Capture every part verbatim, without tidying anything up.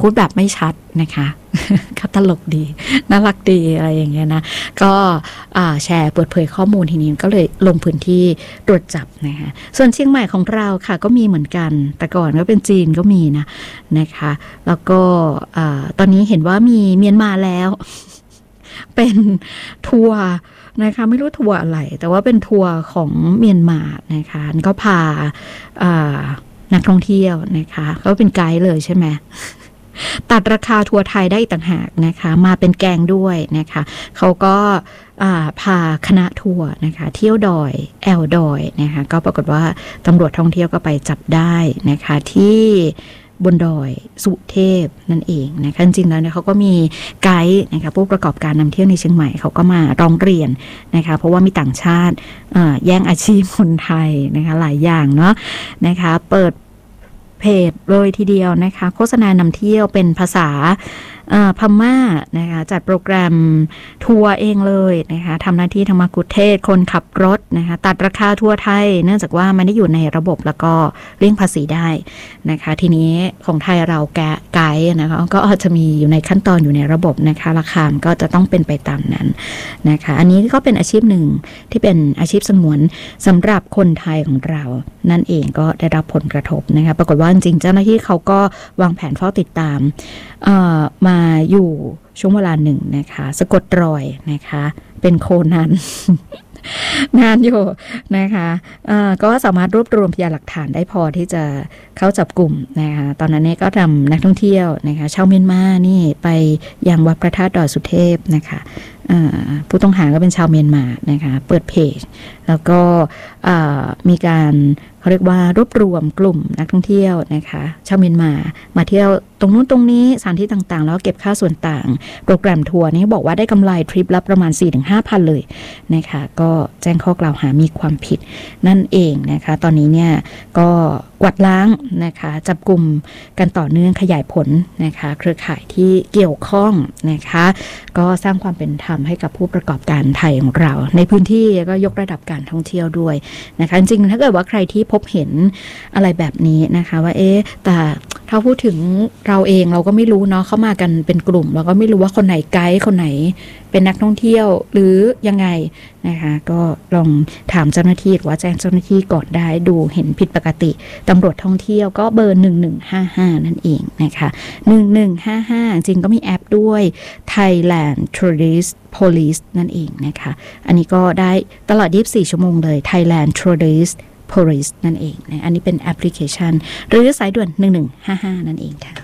พูดแบบไม่ชัดนะคะเขาตลกดีน่ารักดีอะไรอย่างเงี้ยนะก็แชร์เปิดเผยข้อมูลทีนี้ก็เลยลงพื้นที่ตรวจจับนะคะส่วนเชียงใหม่ของเราค่ะก็มีเหมือนกันแต่ก่อนก็เป็นจีนก็มีนะนะคะแล้วก็ตอนนี้เห็นว่ามีเมียนมาแล้วเป็นทัวร์นะคะไม่รู้ทัวร์อะไรแต่ว่าเป็นทัวร์ของเมียนมานะคะก็พานักท่องเที่ยวนะคะเขาเป็นไกด์เลยใช่ไหมตัดราคาทัวร์ไทยได้อีกต่างหากนะคะมาเป็นแกงด้วยนะคะเขาก็พาคณะทัวร์นะคะเที่ยวดอยแอลดอยนะคะก็ปรากฏว่าตำรวจท่องเที่ยวก็ไปจับได้นะคะที่บนดอยสุเทพนั่นเองนะคะจริงๆแล้วเนี่ยเขาก็มีไกด์นะคะผู้ประกอบการนำเที่ยวในเชียงใหม่เขาก็มาร้องเรียนนะคะเพราะว่ามีต่างชาติแย่งอาชีพคนไทยนะคะหลายอย่างเนาะนะคะเปิดเพจเลยทีเดียวนะคะโฆษณานำเที่ยวเป็นภาษาพม่านะคะจัดโปรแกรมทัวร์เองเลยนะคะทำหน้าที่ธรรมกุฏเทศคนขับรถนะคะตัดราคาทัวร์ไทยเนื่องจากว่ามันได้อยู่ในระบบแล้วก็เลี่ยงภาษีได้นะคะทีนี้ของไทยเราแกะไกด์นะคะก็อาจจะมีอยู่ในขั้นตอนอยู่ในระบบนะคะราคาก็จะต้องเป็นไปตามนั้นนะคะอันนี้ก็เป็นอาชีพหนึ่งที่เป็นอาชีพสงวนสำหรับคนไทยของเรานั่นเองก็ได้รับผลกระทบนะคะปรากฏว่าจริงๆเจ้าหน้าที่เขาก็วางแผนเฝ้าติดตามมาอยู่ช่วงเวลาหนึ่งนะคะสะกดรอยนะคะเป็นโคนัน นานอยู่นะคะก็สามารถรวบรวมพยานหลักฐานได้พอที่จะเข้าจับกลุ่มนะคะตอนนั้นเนี่ยก็นำนักท่องเที่ยวนะคะชาวเมียนมานี่ไปยังวัดพระธาตุดอยสุเทพนะคะผู้ต้องหาก็เป็นชาวเมียนมานะคะเปิดเพจแล้วก็มีการเขาเรียกว่ารวบรวมกลุ่มนักท่องเที่ยวนะคะชาวเมียนมามาเที่ยวตรงนู้นตรงนี้สถานที่ต่างๆแล้วเก็บค่าส่วนต่างโปรแกรมทัวร์นี้บอกว่าได้กำไรทริปละประมาณ สี่ถึงห้าพัน เลยนะคะก็แจ้งข้อกล่าวหามีความผิดนั่นเองนะคะตอนนี้เนี่ยก็กวาดล้างนะคะจับกลุ่มกันต่อเนื่องขยายผลนะคะเครือข่ายที่เกี่ยวข้องนะคะก็สร้างความเป็นธรรมให้กับผู้ประกอบการไทยของเราในพื้นที่ก็ยกระดับการท่องเที่ยวด้วยนะคะจริงๆถ้าเกิดว่าใครที่พบเห็นอะไรแบบนี้นะคะว่าเอ๊ะแต่ถ้าพูดถึงเราเองเราก็ไม่รู้เนาะเข้ามากันเป็นกลุ่มเราก็ไม่รู้ว่าคนไหนไกด์คนไหนเป็นนักท่องเที่ยวหรือยังไงนะคะก็ลองถามเจ้าหน้าที่หรือว่าแจ้งเจ้าหน้าที่ก่อนได้ดูเห็นผิดปกติตำรวจท่องเที่ยวก็เบอร์หนึ่งหนึ่งห้าห้านั่นเองนะคะหนึ่งหนึ่งห้าห้าจริงก็มีแอปด้วย Thailand Tourist Police นั่นเองนะคะอันนี้ก็ได้ตลอดยี่สิบสี่ชั่วโมงเลย Thailand Tourist Police นั่นเองนะอันนี้เป็นแอปพลิเคชันหรือสายด่วนหนึ่งหนึ่งห้าห้านั่นเองค่ะ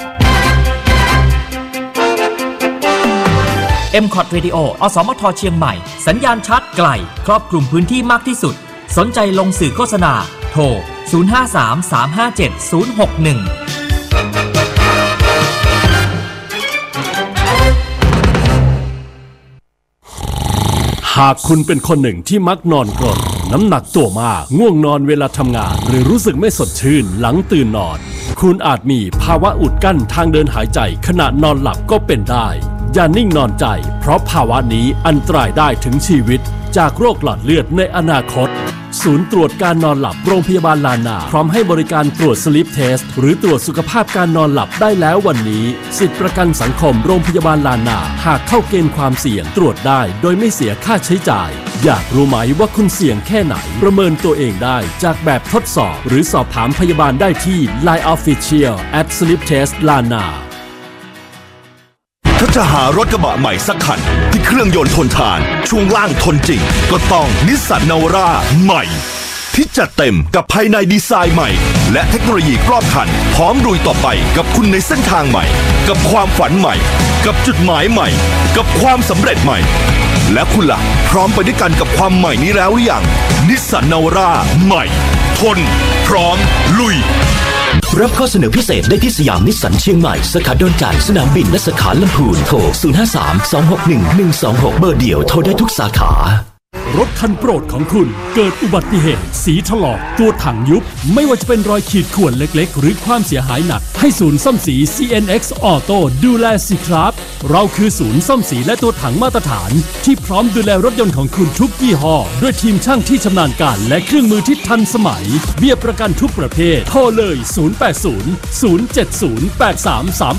เอ็ม คอท Radio อสมทเชียงใหม่สัญญาณชัดไกลครอบคลุมพื้นที่มากที่สุดสนใจลงสื่อโฆษณาโทรศูนย์ ห้า สาม สาม ห้า เจ็ด ศูนย์ หก หนึ่งหากคุณเป็นคนหนึ่งที่มักนอนกรนน้ำหนักตัวมากง่วงนอนเวลาทำงานหรือรู้สึกไม่สดชื่นหลังตื่นนอนคุณอาจมีภาวะอุดกั้นทางเดินหายใจขณะนอนหลับก็เป็นได้อย่านิ่งนอนใจเพราะภาวะนี้อันตรายได้ถึงชีวิตจากโรคหลอดเลือดในอนาคตศูนย์ตรวจการนอนหลับโรงพยาบาลลานาพร้อมให้บริการตรวจสลิปเทสหรือตรวจสุขภาพการนอนหลับได้แล้ววันนี้สิทธิประกันสังคมโรงพยาบาลลานาหากเข้าเกณฑ์ความเสี่ยงตรวจได้โดยไม่เสียค่าใช้จ่ายอยากรู้ไหมว่าคุณเสี่ยงแค่ไหนประเมินตัวเองได้จากแบบทดสอบหรือสอบถามพยาบาลได้ที่ ไลน์ Official แอท สลิปเทสลานาถ้าจะหารถกระบะใหม่สักคันที่เครื่องยนต์ทนทานช่วงล่างทนจริงก็ต้องนิสสันนาวาร่าใหม่ที่จัดเต็มกับภายในดีไซน์ใหม่และเทคโนโลยีรอบคันพร้อมลุยต่อไปกับคุณในเส้นทางใหม่กับความฝันใหม่กับจุดหมายใหม่กับความสำเร็จใหม่และคุณล่ะพร้อมไปด้วยกันกับความใหม่นี้แล้วหรือยังนิสสันนาวาร่าใหม่ทนพร้อมลุยรับข้อเสนอพิเศษได้ที่สยามนิสสันเชียงใหม่สาขาดอนจานสนามบินและสาขาลำพูนโทรศูนย์ ห้า สาม สอง หก หนึ่ง หนึ่ง สอง หกเบอร์เดียวโทรได้ทุกสาขารถคันโปรดของคุณเกิดอุบัติเหตุสีถลอกตัวถังยุบไม่ว่าจะเป็นรอยขีดข่วนเล็กๆหรือความเสียหายหนักให้ศูนย์ซ่อมสี ซี เอ็น เอ็กซ์ Auto ดูแลสิครับเราคือศูนย์ซ่อมสีและตัวถังมาตรฐานที่พร้อมดูแลรถยนต์ของคุณทุกยี่ห้อด้วยทีมช่างที่ชำนาญการและเครื่องมือที่ทันสมัยเบี้ยประกันทุกประเภทโทรเลยศูนย์ แปด ศูนย์ ศูนย์ เจ็ด ศูนย์ แปด สาม สาม